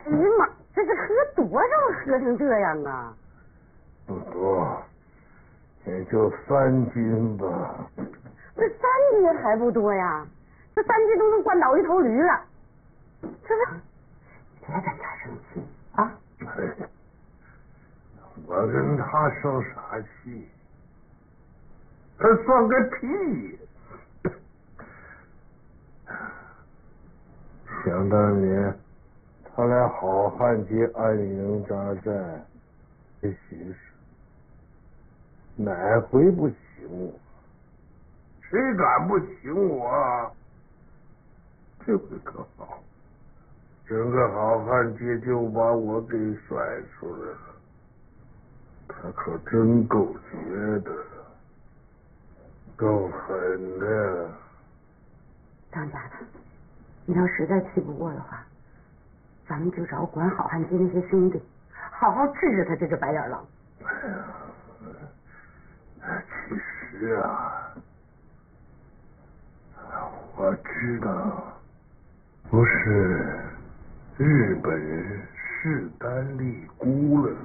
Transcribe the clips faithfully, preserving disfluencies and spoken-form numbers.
哎呀妈，这是喝多少喝成这样啊？ 不多，也就三斤吧。 这三斤还不多呀？这三斤都能灌倒一头驴了。这不，别跟他生气啊！ 哎，我跟他生啥气？他算个屁！想当年，他来好汉街安营扎寨，没寻思，哪回不请我？谁敢不请我啊？这回可好，整个好汉街就把我给甩出来了。他可真够绝的，够狠的。 当家的，你要实在气不过的话，咱们就找管好汉街那些兄弟，好好治治他这只白眼狼。 哎呀，其实啊，我知道，不是日本人势单力孤了吗？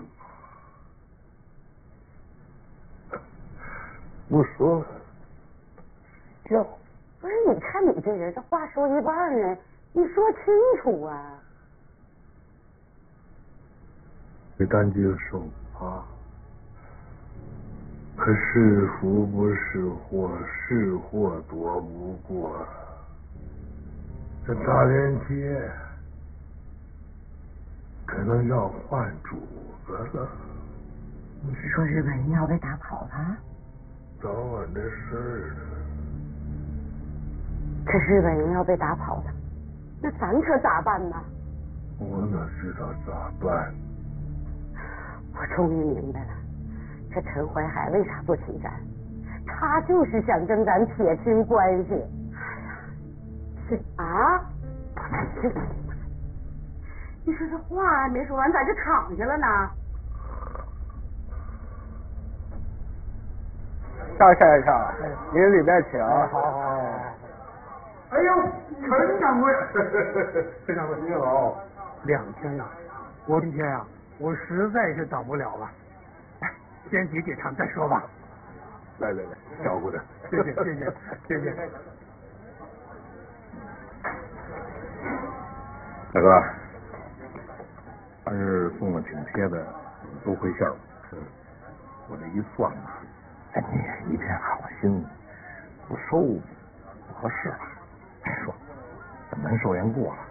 不说了，叫。 不是，你看你这人，这话说一半呢，你说清楚啊！ 没担接受啊，可是福不是祸，是祸躲不过。这大连街可能要换主子了。 你是说日本人要被打跑了？ 早晚的事儿了。 这日本人要被打跑了，那咱可咋办呢？ 我哪知道咋办？ 我终于明白了，这陈怀海为啥做请战，他就是想跟咱撇清关系。哎呀，这啊，这你说这话还没说完，咋就躺下了呢？ 赵先生，您里边请。 好好好。哎呦，陈掌柜，陈掌柜你好。 两天了，我今天啊，我实在是等不了了。先几几场再说吧。 来来来，照顾着。 谢谢谢谢谢谢。 大哥，还是送了请帖的都回信了。我这一算呐，哎，你一片好心，不收不合适吧？再说，这门寿宴过了，